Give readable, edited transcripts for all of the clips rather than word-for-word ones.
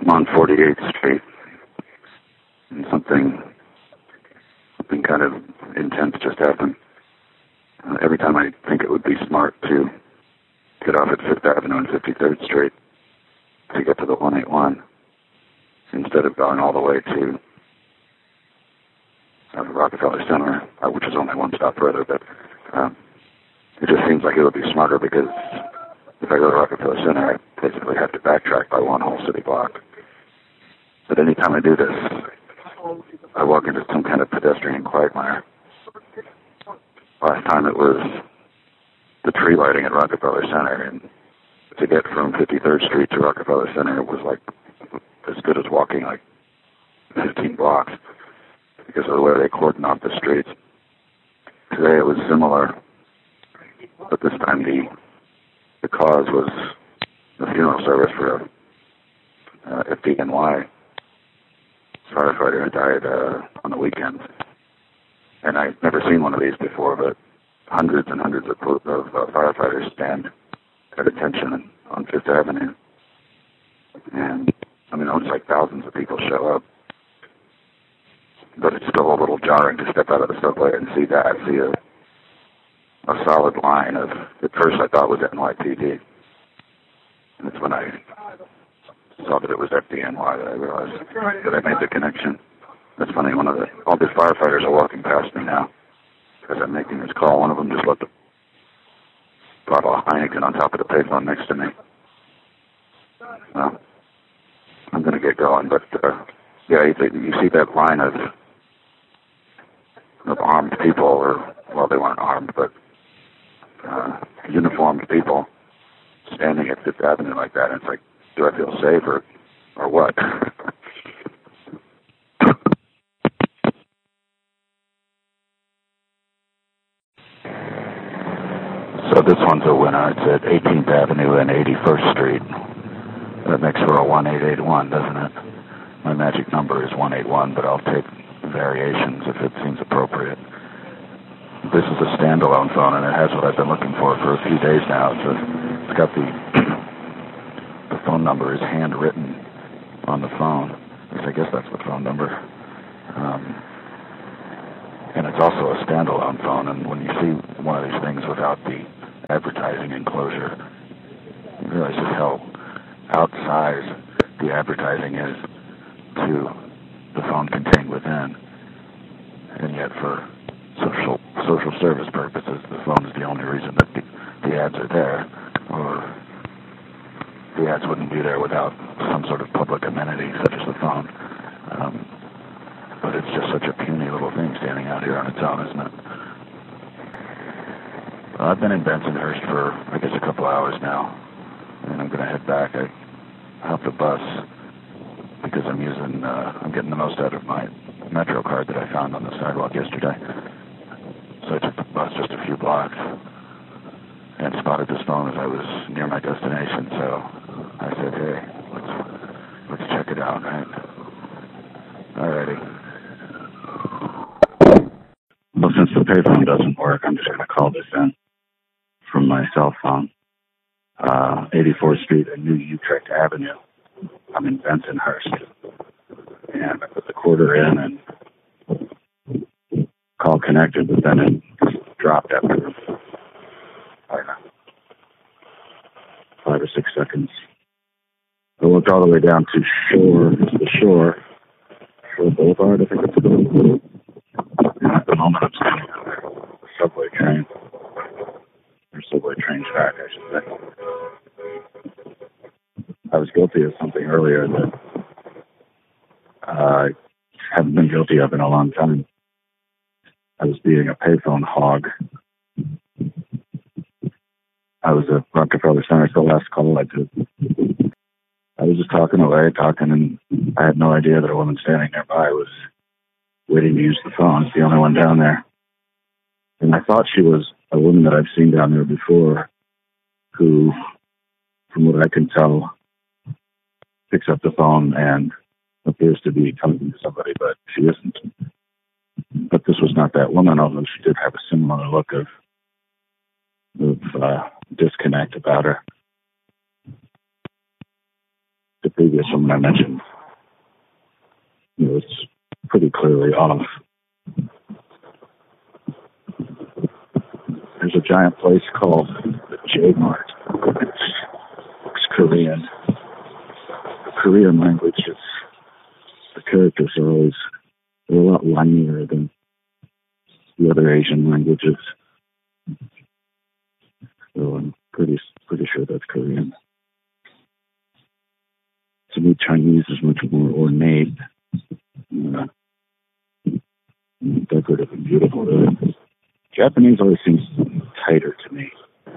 I'm on 48th Street, and something kind of intense just happened. Every time I think it would be smart to get off at 5th Avenue and 53rd Street to get to the 181, instead of going all the way to Rockefeller Center, which is only one stop further, but it just seems like it would be smarter, because if I go to Rockefeller Center, I basically have to backtrack by one whole city block. But anytime I do this, I walk into some kind of pedestrian quagmire. Last time it was the tree lighting at Rockefeller Center, and to get from 53rd Street to Rockefeller Center was like as good as walking like 15 blocks because of the way they cordon off the streets. Today it was similar, but this time the cause was the funeral service for a FDNY firefighter who died on the weekend. And I've never seen one of these before, but hundreds and hundreds of firefighters stand at attention on 5th Avenue. And, I mean, it's like thousands of people show up. But it's still a little jarring to step out of the subway and see a solid line of, at first I thought was NYPD. And it's when I saw that it was FDNY that I realized that I made the connection. That's funny, all these firefighters are walking past me now as I'm making this call. One of them just left a bottle of Heineken on top of the payphone next to me. Well, I'm going to get going, but yeah, you see that line of armed people, or, well, they weren't armed, but uniformed people standing at 5th Avenue like that, and it's like, do I feel safe or what? So this one's a winner. It's at 18th Avenue and 81st Street. That makes for a 1881, doesn't it? My magic number is 181, but I'll take variations if it seems appropriate. This is a standalone phone, and it has what I've been looking for a few days now. It's got the phone number is handwritten on the phone. At least I guess that's the phone number. And it's also a standalone phone, and when you see one of these things without the advertising enclosure, you realize just how outsized the advertising is to the phone contained within. And yet for social service purposes, the phone is the only reason that the ads are there, or the ads wouldn't be there without some sort of public amenity such as the phone. But it's just such a puny little thing standing out here on its own, isn't it? I've been in Bensonhurst for, I guess, a couple hours now, and I'm going to head back. I hopped the bus because I'm getting the most out of my Metro card that I found on the sidewalk yesterday. So I took the bus just a few blocks and spotted this phone as I was near my destination. So I said, hey, let's check it out, right? Alrighty. Well, since the payphone doesn't work, I'm just going to call this in from my cell phone. 84th Street and New Utrecht Avenue. I'm in Bensonhurst. And I put the quarter in and call connected, but then it just dropped after, I don't know, 5 or 6 seconds. I looked all the way down to Shore Boulevard, I think it's called. And at the moment I'm standing on a subway train, or subway train track, I should say. I was guilty of something earlier that I haven't been guilty of in a long time. I was being a payphone hog. I was at Rockefeller Center. It's the last call I took. I was just talking away, and I had no idea that a woman standing nearby was waiting to use the phone. It's the only one down there. And I thought she was a woman that I've seen down there before who, from what I can tell, picks up the phone and appears to be talking to somebody, but she isn't. But this was not that woman, although she did have a similar look of disconnect about her. the previous one I mentioned, it's pretty clearly off. There's a giant place called the J Mart. It's Korean. The Korean language is, the characters are they're a lot linier than the other Asian languages. So I'm pretty sure that's Korean. To me, Chinese is much more ornate, decorative and beautiful. Japanese always seems tighter to me.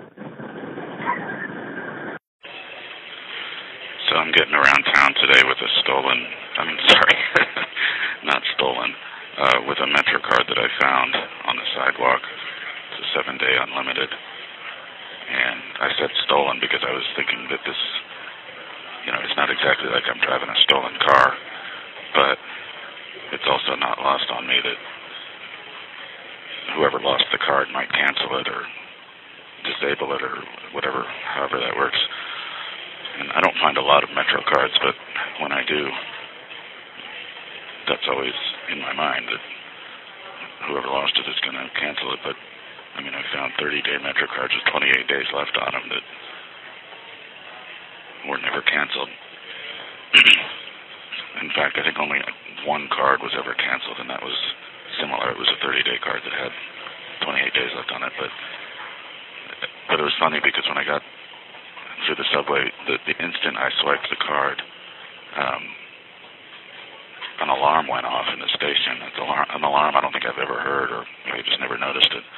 So I'm getting around town today with with a Metro card that I found on the sidewalk. It's a 7-day unlimited. And I said stolen because I was thinking that this, it's not exactly like I'm driving a stolen car, but it's also not lost on me that whoever lost the card might cancel it or disable it or whatever, however that works. And I don't find a lot of Metro cards, but when I do, that's always in my mind that whoever lost it is going to cancel it. But, I found 30-day Metro cards with 28 days left on them that were never canceled. In fact, I think only one card was ever canceled, and that was similar. It was a 30-day card that had 28 days left on it. But it was funny because when I got through the subway, the instant I swiped the card, an alarm went off in the station. It's an alarm I don't think I've ever heard, or maybe just never noticed it.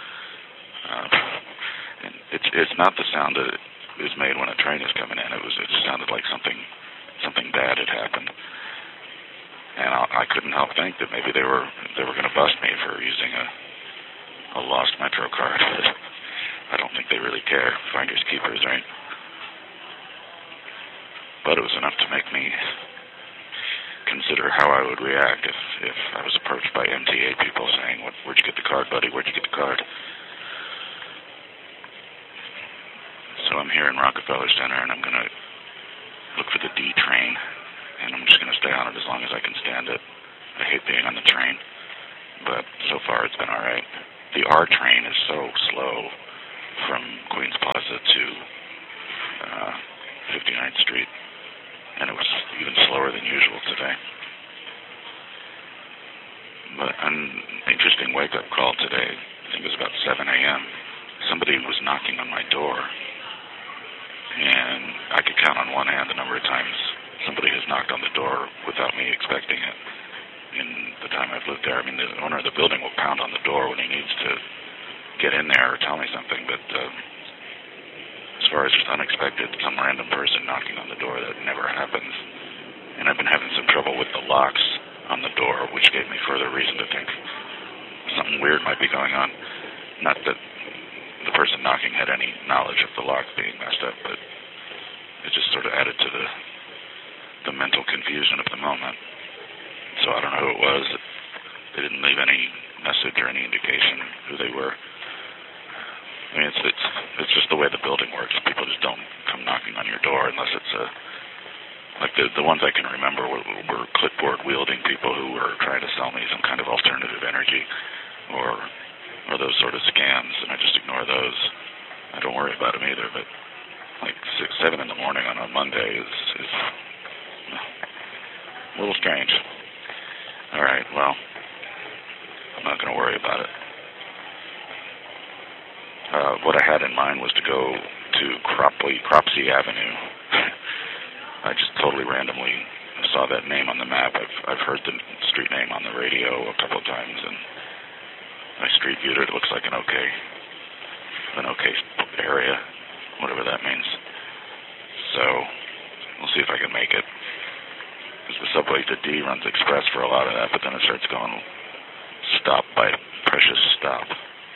And it's not the sound that is made when a train is coming in. It just sounded like something bad had happened. And I couldn't help think that maybe they were going to bust me for using a lost Metro card. I don't think they really care. Finders keepers, right? But it was enough to make me consider how I would react if I was approached by MTA people saying, "Where'd you get the card, buddy? Where'd you get the card?" So I'm here in Rockefeller Center, and I'm going to look for the D train, and I'm just going to stay on it as long as I can stand it. I hate being on the train, but so far it's been all right. The R train is so slow from Queens Plaza to 59th Street, and it was even slower than usual today. But an interesting wake-up call today. I think it was about 7 a.m. Somebody was knocking on my door, and I could count on one hand the number of times somebody has knocked on the door without me expecting it in the time I've lived there. The owner of the building will pound on the door when he needs to get in there or tell me something, but as far as just unexpected, some random person knocking on the door, that never happens. And I've been having some trouble with the locks on the door, which gave me further reason to think something weird might be going on. Not that the person knocking had any knowledge of the lock being messed up, but it just sort of added to the mental confusion of the moment. So I don't know who it was. They didn't leave any message or any indication who they were. It's just the way the building works. People just don't come knocking on your door unless it's like the ones I can remember were clipboard wielding people who were trying to sell me some kind of alternative energy or those sort of scams, and I just ignore those. I don't worry about them either, but like 6, 7 in the morning on a Monday is a little strange. All right, well, I'm not going to worry about it. What I had in mind was to go to Cropsey Avenue. I just totally randomly saw that name on the map. I've heard the street name on the radio a couple of times, and I street viewed it. It looks like an okay area, whatever that means. So we'll see if I can make it. Because the subway to D runs express for a lot of that, but then it starts going stop by precious stop.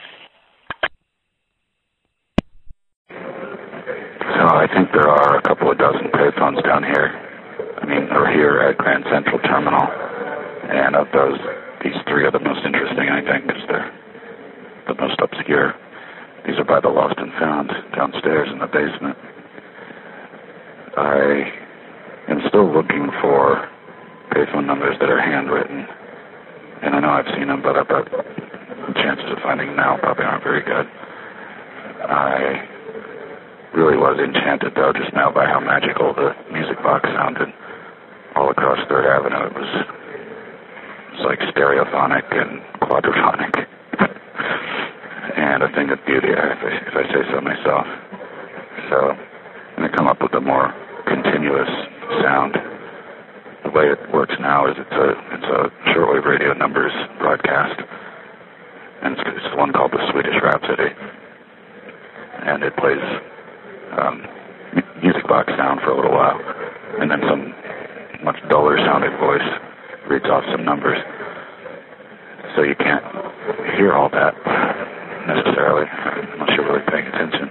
So I think there are a couple of dozen payphones down here. Or here at Grand Central Terminal. And of those, these three are the most interesting, I think, because they're the most obscure. These are by the Lost and Found downstairs in the basement. I am still still looking for payphone numbers that are handwritten, and I know I've seen them, but the chances of finding them now probably aren't very good. I really was enchanted, though, just now by how magical the music box sounded all across 3rd Avenue. It was like stereophonic and quadraphonic, and a thing of beauty, if I say so myself. So I'm going to come up with a more continuous sound. The way it works now is it's a shortwave radio numbers broadcast, and it's one called the Swedish Rhapsody, and it plays music box sound for a little while, and then some much duller sounding voice reads off some numbers. So you can't hear all that necessarily unless you're really paying attention.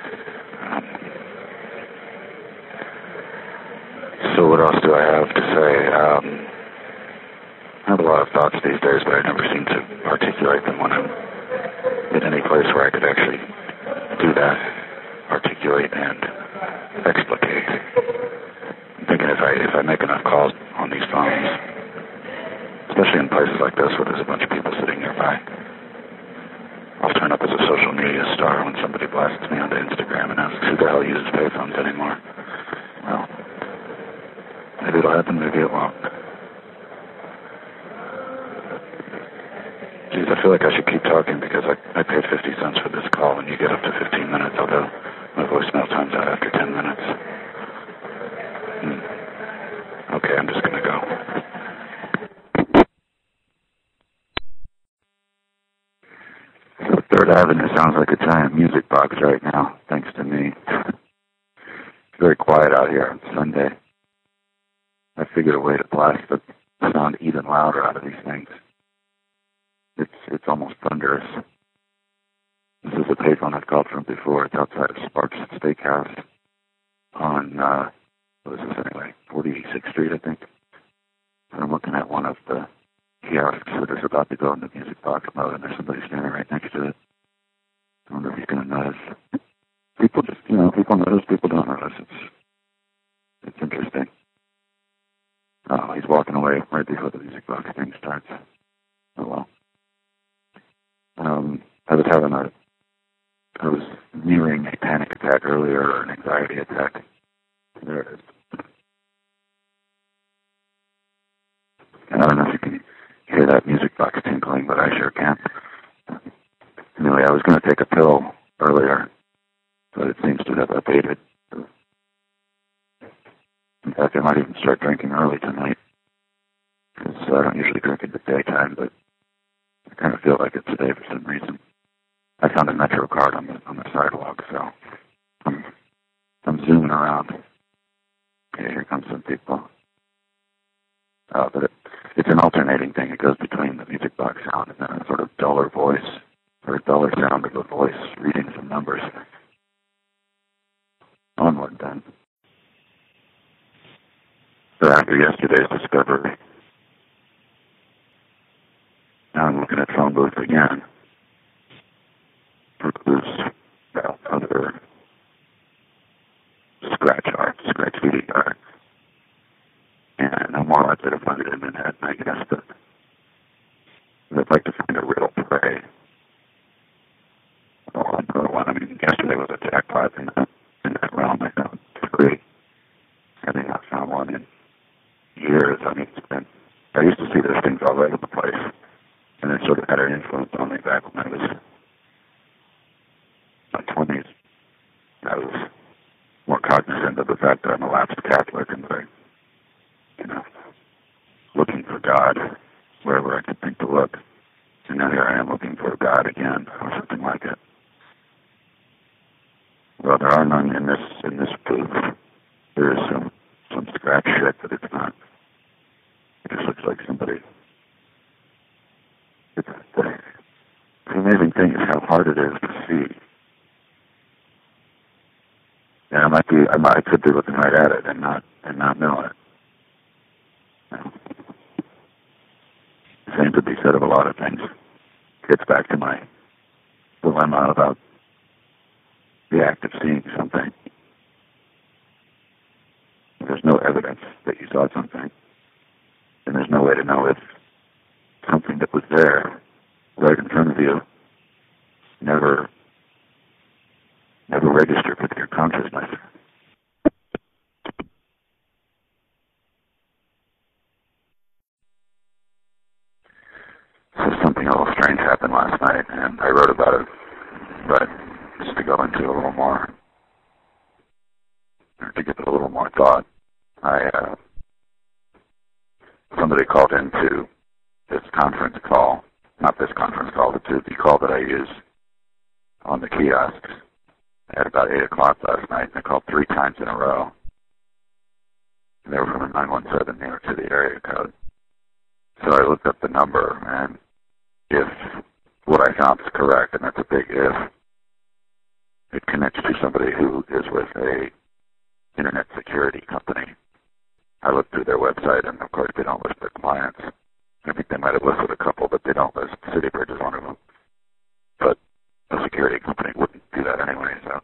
So what else do I have to say? I have a lot of thoughts these days, but I never seem to articulate them when I'm in any place where I could actually do that, articulate and explicate. I'm thinking if I make enough calls on these phones, especially in places like this where there's a bunch of people sitting nearby, I'll turn up as a social media star when somebody blasts me onto Instagram and asks who the hell uses payphones anymore. Well, maybe it'll happen, maybe it won't. Geez, I feel like I should keep talking because I paid 50 cents for this call, and you get up to 15 minutes, although my voicemail times out after 10 minutes. Okay, I'm just going to go. So 3rd Avenue sounds like a giant music box right now, thanks to me. It's very quiet out here on Sunday. I figured a way to blast the sound even louder out of these things. It's almost thunderous. This is a payphone I've called from before. It's outside of Sparks Steakhouse on, what is this anyway, 46th Street, I think. And I'm looking at one of the kiosks that is about to go into music box mode, and there's somebody standing right next to it. I wonder if he's going to notice. People just, people notice, people don't notice. It's interesting. Oh, he's walking away right before the music box thing starts. Oh, well. I was nearing a panic attack earlier, or an anxiety attack. There it is. And I don't know if you can hear that music box tinkling, but I sure can. Anyway, I was going to take a pill earlier, but it seems to have abated. In fact, I might even start drinking early tonight, because I don't usually drink in the daytime, but I kind of feel like it today for some reason. I found a Metro card on the sidewalk, so I'm zooming around. Okay, here comes some people. But it's an alternating thing. It goes between the music box sound and then a sort of duller voice, or a duller sound of a voice reading some numbers. Onward, then. So after yesterday's discovery, now I'm looking at phone booth again for clues about other scratch art, scratch video art. And I'm more likely to find it in Manhattan, I guess, but I'd like to find a riddle to pray. Well, another one. I mean, yesterday was a jackpot in that realm. I found three. I think I found one in years. I mean, I used to see those things all over the place, and it sort of had an influence on me back when I was in my 20s. I was more cognizant of the fact that I'm a lapsed Catholic and that I, looking for God wherever I could think to look. And now here I am looking for God again, or something like it. Well, there are none in this booth. There is some scratch shit, but it's not. It just looks like somebody. The amazing thing is how hard it is to see. And I could be looking right at it and not know it. Same could be said of a lot of things. Gets back to my dilemma about the act of seeing something. There's no evidence that you saw something, and there's no way to know if something that was there right in front of you never registered with your consciousness. So something a little strange happened last night, and I wrote about it, but just to go into a little more, or to give it a little more thought, somebody called into this conference call, not this conference call, but the call that I use on the kiosks at about 8 o'clock last night, and they called 3 times in a row. And they were from a 917 New York City area code. So I looked up the number, and if what I found is correct, and that's a big if, it connects to somebody who is with a internet security company. I looked through their website, and of course they don't list their clients. I think they might have listed a couple, but they don't list. CityBridge is one of them. But a security company wouldn't do that anyway, so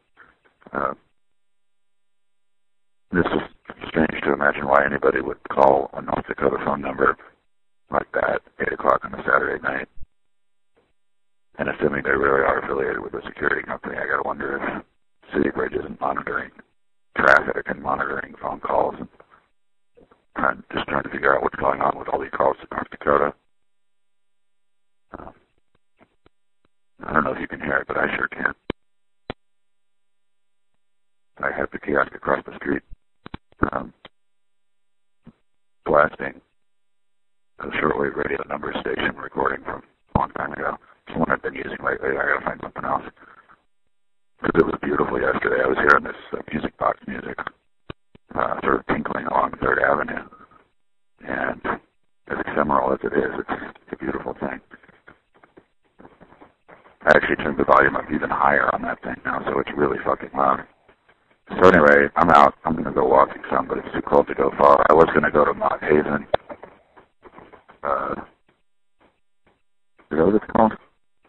this is strange to imagine why anybody would call a North Dakota phone number like that 8 o'clock on a Saturday night. And assuming they really are affiliated with a security company, I gotta wonder if CityBridge isn't monitoring traffic and monitoring phone calls and trying to figure out what's going on with all these calls to North Dakota. I don't know if you can hear it, but I sure can. I have the kiosk across the street blasting a shortwave radio number station recording from a long time ago. It's one I've been using lately. I gotta find something else. Because it was beautiful yesterday. I was hearing this music box music sort of tinkling along 3rd Avenue. And as ephemeral as it is, it's a beautiful thing. I actually turned the volume up even higher on that thing now, so it's really fucking loud. So anyway, I'm out. I'm going to go walking some, but it's too cold to go far. I was going to go to Mott Haven. Is that what it's called?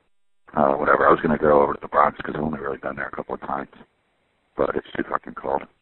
Whatever. I was going to go over to the Bronx because I've only really been there a couple of times. But it's too fucking cold.